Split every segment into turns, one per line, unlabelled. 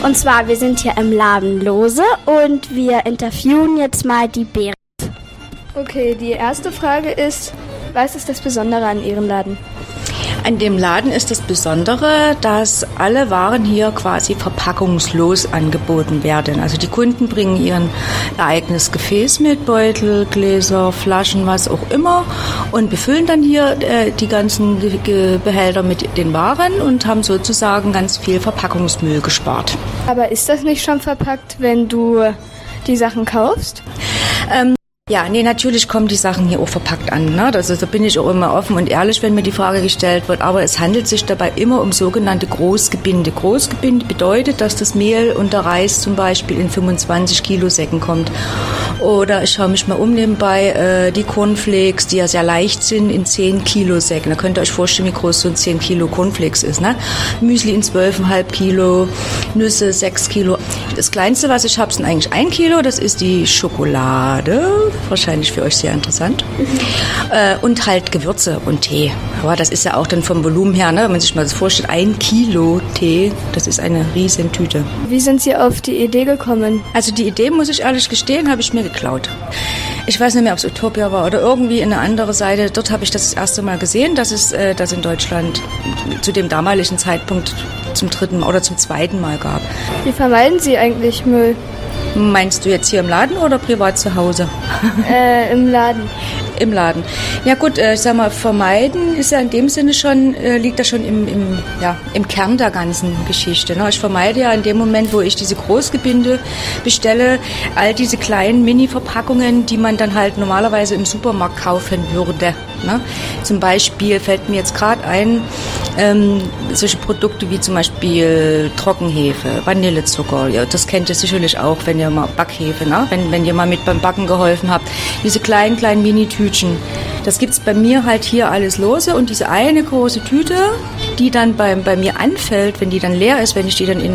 Und zwar, wir sind hier im Laden Lose und wir interviewen jetzt mal die Berit.
Okay, die erste Frage ist, was ist das Besondere an Ihrem Laden?
An dem Laden ist das Besondere, dass alle Waren hier quasi verpackungslos angeboten werden. Also die Kunden bringen ihr eigenes Gefäß mit, Beutel, Gläser, Flaschen, was auch immer und befüllen dann hier die ganzen Behälter mit den Waren und haben sozusagen ganz viel Verpackungsmüll gespart.
Aber ist das nicht schon verpackt, wenn du die Sachen kaufst?
Ja, nee, natürlich kommen die Sachen hier auch verpackt an. Ne? Also da bin ich auch immer offen und ehrlich, wenn mir die Frage gestellt wird. Aber es handelt sich dabei immer um sogenannte Großgebinde. Großgebinde bedeutet, dass das Mehl und der Reis zum Beispiel in 25 Kilo Säcken kommt. Oder ich schaue mich mal um nebenbei, die Cornflakes, die ja sehr leicht sind, in 10 Kilo Säcken. Da könnt ihr euch vorstellen, wie groß so ein 10 Kilo Cornflakes ist. Ne? Müsli in 12,5 Kilo, Nüsse 6 Kilo. Das Kleinste, was ich habe, sind eigentlich 1 Kilo. Das ist die Schokolade. Wahrscheinlich für euch sehr interessant. Und halt Gewürze und Tee. Aber das ist ja auch dann vom Volumen her, ne? Wenn man sich mal das vorstellt, 1 Kilo Tee, das ist eine riesen Tüte.
Wie sind Sie auf die Idee gekommen?
Also die Idee, muss ich ehrlich gestehen, habe ich mir geklaut. Ich weiß nicht mehr, ob es Utopia war oder irgendwie in eine andere Seite. Dort habe ich das erste Mal gesehen, dass es das in Deutschland zu dem damaligen Zeitpunkt zum 3. oder zum 2. Mal gab.
Wie vermeiden Sie eigentlich Müll?
Meinst du jetzt hier im Laden oder privat zu Hause?
Im Laden.
Im Laden. Ja gut, ich sag mal, vermeiden ist ja in dem Sinne schon, liegt da schon im Kern der ganzen Geschichte. Ne? Ich vermeide ja in dem Moment, wo ich diese Großgebinde bestelle, all diese kleinen Mini-Verpackungen, die man dann halt normalerweise im Supermarkt kaufen würde. Ne? Zum Beispiel fällt mir jetzt gerade ein, solche Produkte wie zum Beispiel Trockenhefe, Vanillezucker, ja, das kennt ihr sicherlich auch, wenn ihr mal Backhefe, ne? wenn ihr mal mit beim Backen geholfen habt. Diese kleinen Mini-Tütchen, das gibt's bei mir halt hier alles lose und diese eine große Tüte, die dann bei mir anfällt, wenn die dann leer ist, wenn ich die dann den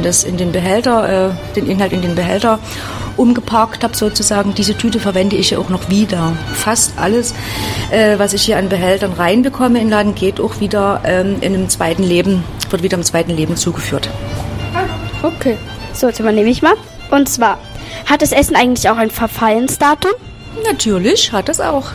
Inhalt in den Behälter umgeparkt habe sozusagen, diese Tüte verwende ich ja auch noch wieder. Fast alles, was ich hier an Behältern reinbekomme in den Laden, geht auch wieder wird wieder im zweiten Leben zugeführt.
Okay.
So, jetzt übernehme ich mal. Und zwar, hat das Essen eigentlich auch ein Verfallensdatum?
Natürlich, hat es auch.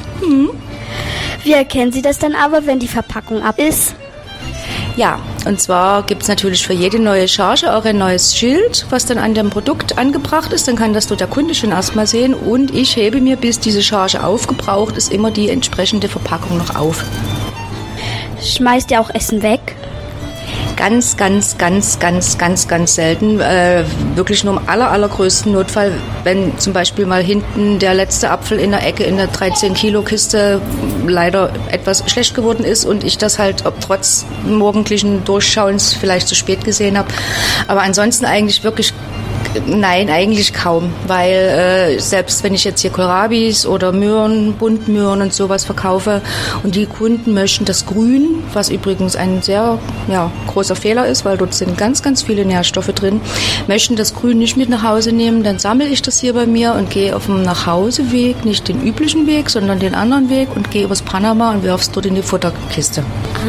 Wie erkennen Sie das dann aber, wenn die Verpackung ab ist?
Ja, und zwar gibt es natürlich für jede neue Charge auch ein neues Schild, was dann an dem Produkt angebracht ist. Dann kann das dort der Kunde schon erstmal sehen. Und ich hebe mir, bis diese Charge aufgebraucht ist, immer die entsprechende Verpackung noch auf.
Schmeißt ihr auch Essen weg?
Ganz, ganz, ganz, ganz, ganz, ganz selten. Wirklich nur im allergrößten Notfall, wenn zum Beispiel mal hinten der letzte Apfel in der Ecke in der 13-Kilo-Kiste leider etwas schlecht geworden ist und ich das halt trotz morgendlichen Durchschauens vielleicht zu spät gesehen habe. Aber ansonsten eigentlich wirklich nein, eigentlich kaum, weil selbst wenn ich jetzt hier Kohlrabis oder Möhren, Buntmöhren und sowas verkaufe und die Kunden möchten das Grün, was übrigens ein sehr großer Fehler ist, weil dort sind ganz, ganz viele Nährstoffe drin, möchten das Grün nicht mit nach Hause nehmen, dann sammle ich das hier bei mir und gehe auf dem Nachhauseweg, nicht den üblichen Weg, sondern den anderen Weg und gehe übers Panama und werfe es dort in die Futterkiste.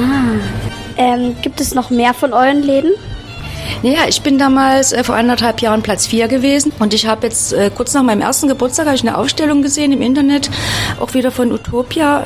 Gibt es noch mehr von euren Läden?
Ja, ich bin damals vor 1,5 Jahren Platz 4 gewesen und ich habe jetzt kurz nach meinem ersten Geburtstag habe ich eine Aufstellung gesehen im Internet, auch wieder von Utopia.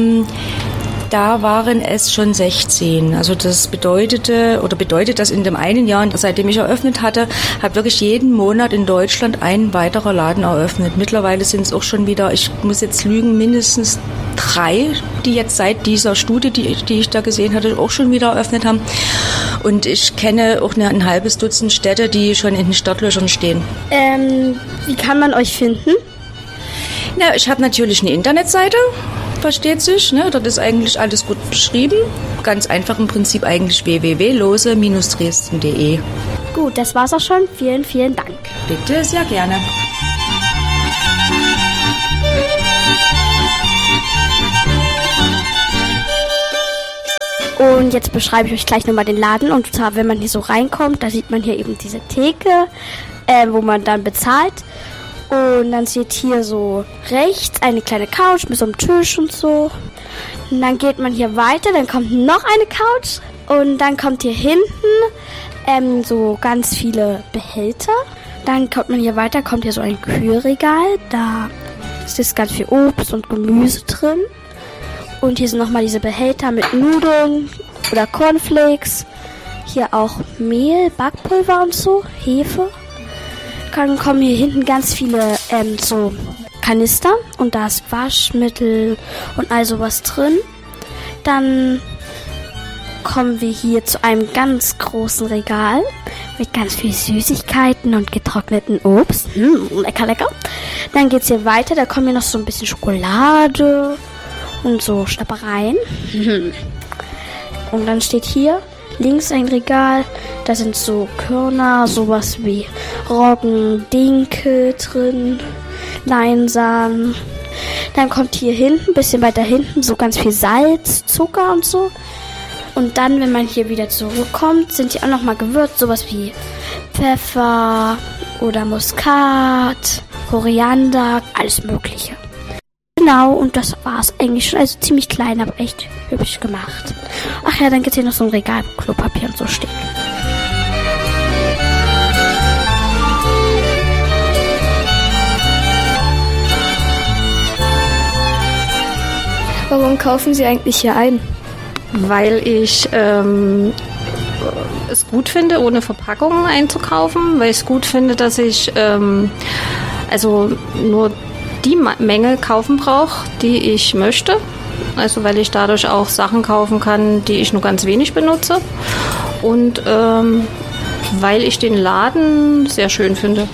Da waren es schon 16. Also das bedeutet das in dem einen Jahr, seitdem ich eröffnet hatte, hat wirklich jeden Monat in Deutschland ein weiterer Laden eröffnet. Mittlerweile sind es auch schon wieder, ich muss jetzt lügen, mindestens 3, die jetzt seit dieser Studie, die ich da gesehen hatte, auch schon wieder eröffnet haben. Und ich kenne auch ein halbes Dutzend Städte, die schon in den Startlöchern stehen.
Wie kann man euch finden?
Ja, ich habe natürlich eine Internetseite. Versteht sich, ne? Dort ist eigentlich alles gut beschrieben. Ganz einfach im Prinzip eigentlich www.lose-dresden.de.
Gut, das war's auch schon. Vielen, vielen Dank.
Bitte, sehr gerne.
Und jetzt beschreibe ich euch gleich nochmal den Laden. Und zwar, wenn man hier so reinkommt, da sieht man hier eben diese Theke, wo man dann bezahlt. Und dann steht hier so rechts eine kleine Couch mit so einem Tisch und so. Und dann geht man hier weiter, dann kommt noch eine Couch Und dann kommt hier hinten so ganz viele Behälter. Dann kommt man hier weiter, kommt hier so ein Kühlregal. Da ist ganz viel Obst und Gemüse drin. Und hier sind nochmal diese Behälter mit Nudeln oder Cornflakes. Hier auch Mehl, Backpulver und so, Hefe. Dann kommen hier hinten ganz viele so Kanister und da ist Waschmittel und all sowas drin. Dann kommen wir hier zu einem ganz großen Regal mit ganz viel Süßigkeiten und getrockneten Obst. Lecker, lecker. Dann geht's hier weiter, da kommen hier noch so ein bisschen Schokolade und so Schnappereien. Und dann steht hier links ein Regal, da sind so Körner, sowas wie Roggen, Dinkel drin, Leinsamen. Dann kommt hier hinten, ein bisschen weiter hinten, so ganz viel Salz, Zucker und so. Und dann, wenn man hier wieder zurückkommt, sind hier auch nochmal Gewürze, sowas wie Pfeffer oder Muskat, Koriander, alles Mögliche. Genau, und das war's eigentlich schon. Also ziemlich klein, aber echt hübsch gemacht. Ach ja, dann gibt's hier noch so ein Regal, wo Klopapier und so steht.
Warum kaufen Sie eigentlich hier ein?
Weil ich es gut finde, ohne Verpackungen einzukaufen, weil ich es gut finde, dass ich also nur die Menge kaufen brauche, die ich möchte. Also weil ich dadurch auch Sachen kaufen kann, die ich nur ganz wenig benutze. Und weil ich den Laden sehr schön finde.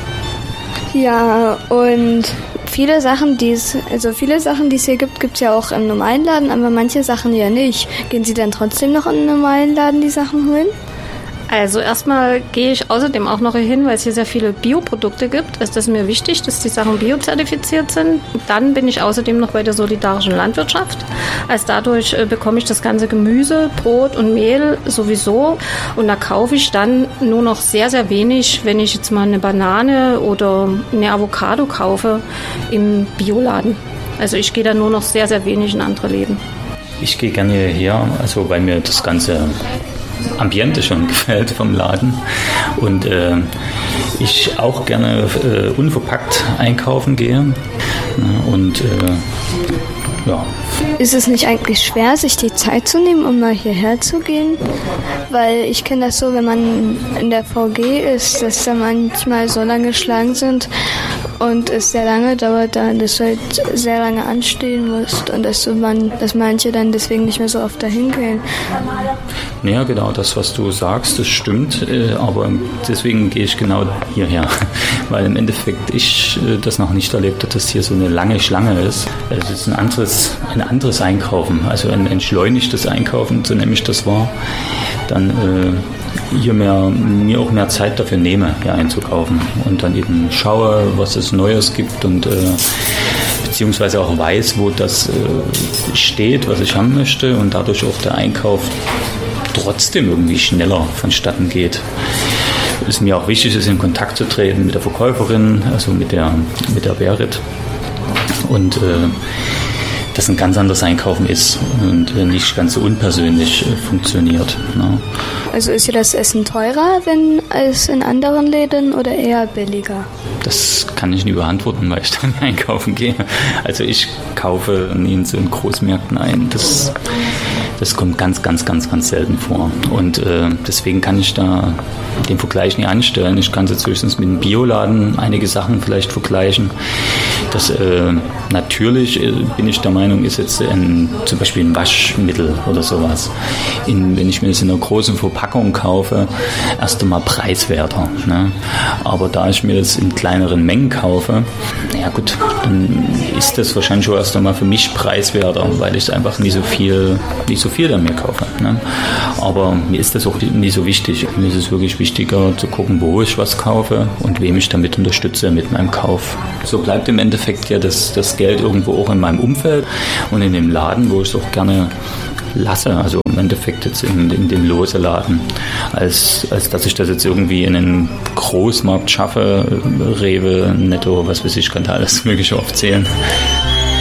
Ja, und viele Sachen, die es hier gibt, gibt es ja auch im normalen Laden, aber manche Sachen ja nicht. Gehen Sie dann trotzdem noch in den normalen Laden die Sachen holen?
Also erstmal gehe ich außerdem auch noch hier hin, weil es hier sehr viele Bioprodukte gibt. Also das ist mir wichtig, dass die Sachen biozertifiziert sind. Dann bin ich außerdem noch bei der solidarischen Landwirtschaft. Also dadurch bekomme ich das ganze Gemüse, Brot und Mehl sowieso. Und da kaufe ich dann nur noch sehr, sehr wenig, wenn ich jetzt mal eine Banane oder eine Avocado kaufe im Bioladen. Also ich gehe dann nur noch sehr, sehr wenig in andere Läden.
Ich gehe gerne hierher, also weil mir das ganze Ambiente schon gefällt vom Laden und ich auch gerne unverpackt einkaufen gehe und ja.
Ist es nicht eigentlich schwer, sich die Zeit zu nehmen, um mal hierher zu gehen? Weil ich kenne das so, wenn man in der VG ist, dass da manchmal so lange Schlangen sind und es sehr lange dauert, dass du halt sehr lange anstehen musst und dass manche dann deswegen nicht mehr so oft dahin gehen.
Ja, genau, das, was du sagst, das stimmt, aber deswegen gehe ich genau hierher, weil im Endeffekt ich das noch nicht erlebt habe, dass hier so eine lange Schlange ist. Es ist ein anderes Einkaufen, also ein entschleunigtes Einkaufen, so nehme ich das wahr, dann hier mir auch mehr Zeit dafür nehme, hier einzukaufen und dann eben schaue, was es Neues gibt und beziehungsweise auch weiß, wo das steht, was ich haben möchte und dadurch auch der Einkauf trotzdem irgendwie schneller vonstatten geht. Es ist mir auch wichtig, ist in Kontakt zu treten mit der Verkäuferin, also mit der Berit und dass ein ganz anderes Einkaufen ist und nicht ganz so unpersönlich funktioniert. Ne?
Also ist hier das Essen teurer als in anderen Läden oder eher billiger?
Das kann ich nicht beantworten, weil ich dann einkaufen gehe. Also ich kaufe nie in so Großmärkten ein. Das kommt ganz, ganz, ganz, ganz selten vor. Und deswegen kann ich da den Vergleich nicht anstellen. Ich kann jetzt höchstens mit einem Bioladen einige Sachen vielleicht vergleichen. Das natürlich bin ich der Meinung, ist jetzt zum Beispiel ein Waschmittel oder sowas. Wenn ich mir das in einer großen Verpackung kaufe, erst einmal preiswerter. Ne? Aber da ich mir das in kleineren Mengen kaufe, ja gut, dann ist das wahrscheinlich schon erst einmal für mich preiswerter, weil ich einfach nicht so viel dann mir kaufe. Ne? Aber mir ist das auch nicht so wichtig. Mir ist es wirklich wichtiger zu gucken, wo ich was kaufe und wem ich damit unterstütze mit meinem Kauf. So bleibt im Endeffekt ja das Geld irgendwo auch in meinem Umfeld und in dem Laden, wo ich es auch gerne lasse, also im Endeffekt jetzt in dem Lose-Laden, als dass ich das jetzt irgendwie in einen Großmarkt schaffe, Rewe, Netto, was weiß ich, kann da alles Mögliche aufzählen.